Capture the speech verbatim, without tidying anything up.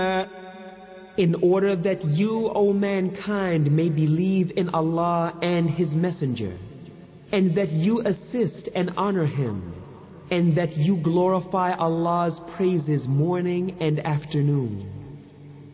in order that you, O mankind, may believe in Allah and His Messenger, and that you assist and honor Him, and that you glorify Allah's praises morning and afternoon.